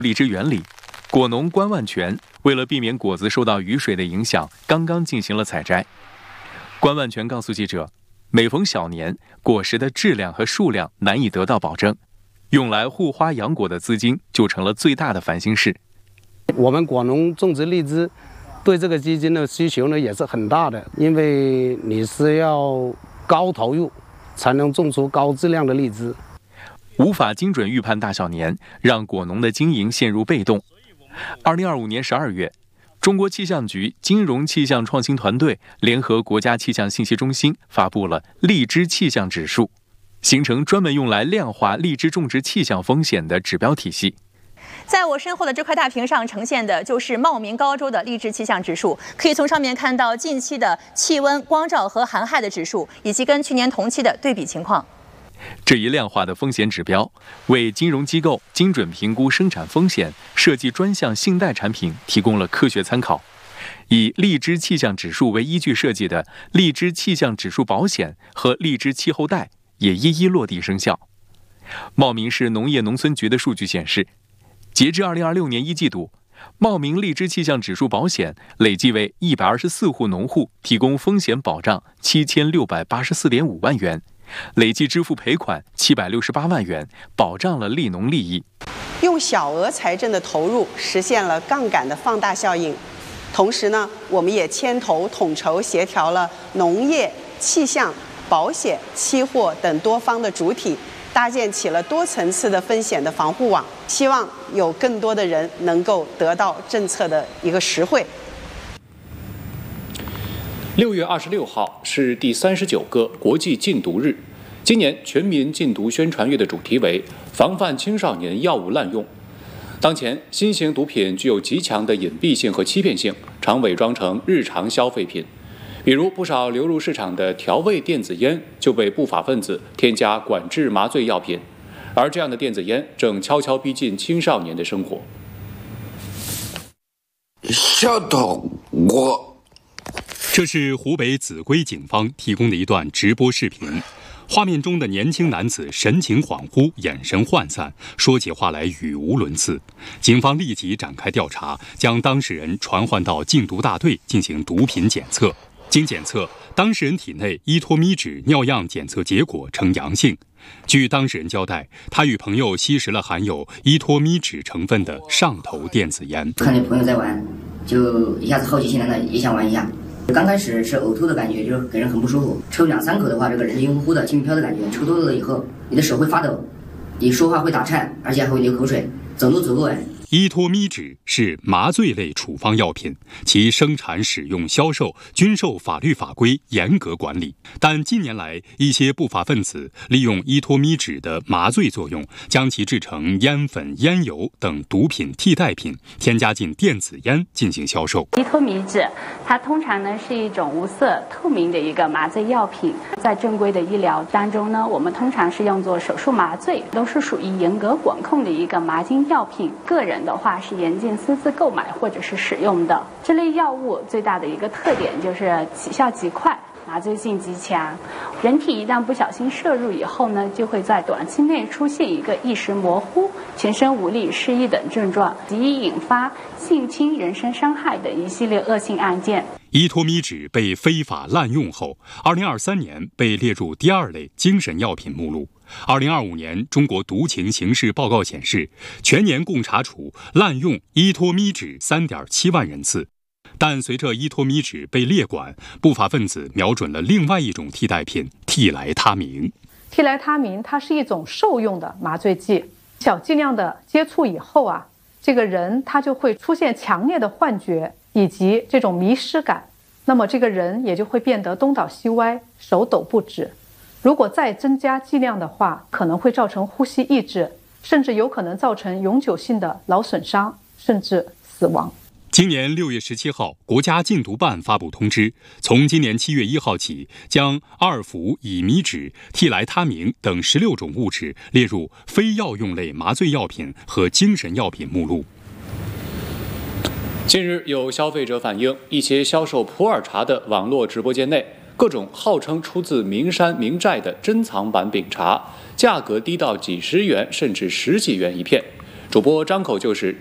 荔枝园里，果农关万全为了避免果子受到雨水的影响，刚刚进行了采摘。关万全告诉记者，每逢小年，果实的质量和数量难以得到保证，用来护花养果的资金就成了最大的烦心事。 我们果农种植荔枝，对这个基金的需求呢也是很大的，因为你是要高投入才能种出高质量的荔枝。 无法精准预判大小年，让果农的经营陷入被动。2025年12月，中国气象局金融气象创新团队联合国家气象信息中心发布了荔枝气象指数，形成专门用来量化荔枝种植气象风险的指标体系。 在我身后的这块大屏上呈现的就是茂名高州的荔枝气象指数，可以从上面看到近期的气温、光照和寒害的指数，以及跟去年同期的对比情况。 这一量化的风险指标，为金融机构精准评估生产风险、设计专项信贷产品提供了科学参考。以荔枝气象指数为依据设计的荔枝气象指数保险和荔枝气候贷也一一落地生效。茂名市农业农村局的数据显示，截至2026年1季度，茂名荔枝气象指数保险累计为124户农户提供风险保障7684.5万元，累计支付赔款768万元，保障了利农利益。 用小额财政的投入实现了杠杆的放大效应，同时呢，我们也牵头统筹协调了农业、气象、保险、期货等多方的主体，搭建起了多层次的风险的防护网，希望有更多的人能够得到政策的一个实惠。 6月26号是第39个国际禁毒日，今年全民禁毒宣传月的主题为防范青少年药物滥用。当前，新型毒品具有极强的隐蔽性和欺骗性，常伪装成日常消费品。比如，不少流入市场的调味电子烟就被不法分子添加管制麻醉药品，而这样的电子烟正悄悄逼近青少年的生活。 小童， 这是湖北秭归警方提供的一段直播视频，画面中的年轻男子神情恍惚，眼神涣散，说起话来语无伦次。警方立即展开调查，将当事人传唤到禁毒大队进行毒品检测。经检测，当事人体内依托咪酯尿样检测结果呈阳性。据当事人交代，他与朋友吸食了含有依托咪酯成分的上头电子烟。 看见朋友在玩，就一下子好奇心来了，也想玩一下。刚开始是呕吐的感觉，就是给人很不舒服。抽2-3口的话，这个人晕乎乎的、轻飘的感觉。抽多了以后，你的手会发抖，你说话会打颤，而且还会流口水，走路走不稳。 依托咪酯是麻醉类处方药品，其生产、使用、销售均受法律法规严格管理。但近年来，一些不法分子利用依托咪酯的麻醉作用，将其制成烟粉、烟油等毒品替代品，添加进电子烟进行销售。 依托咪酯，它通常呢是一种无色透明的一个麻醉药品，在正规的医疗当中呢，我们通常是用作手术麻醉，都是属于严格管控的一个麻精药品。个人的话是严禁私自购买或者是使用的。这类药物最大的一个特点就是起效极快，麻醉性极强。人体一旦不小心摄入以后呢，就会在短期内出现一个意识模糊、全身无力、失忆等症状，极易引发性侵、人身伤害等一系列恶性案件。 依托咪酯被非法滥用后，2023年被列入第2类精神药品目录。2025年中国毒情形势报告显示，全年共查处滥用依托咪酯3.7万人次。但随着依托咪酯被列管，不法分子瞄准了另外一种替代品替来他明。 替来他明它是一种受用的麻醉剂，小剂量的接触以后这个人他就会出现强烈的幻觉以及这种迷失感，那么这个人也就会变得东倒西歪，手抖不止。如果再增加剂量的话，可能会造成呼吸抑制，甚至有可能造成永久性的脑损伤，甚至死亡。 今年6月17号，国家禁毒办发布通知，从今年7月1号起，将2氟乙醚酯、替来他明等16种物质列入非药用类麻醉药品和精神药品目录。 近日，有消费者反映，一些销售普洱茶的网络直播间内，各种号称出自名山名寨的珍藏版饼茶，价格低到几十元甚至10几元一片， 主播张口就是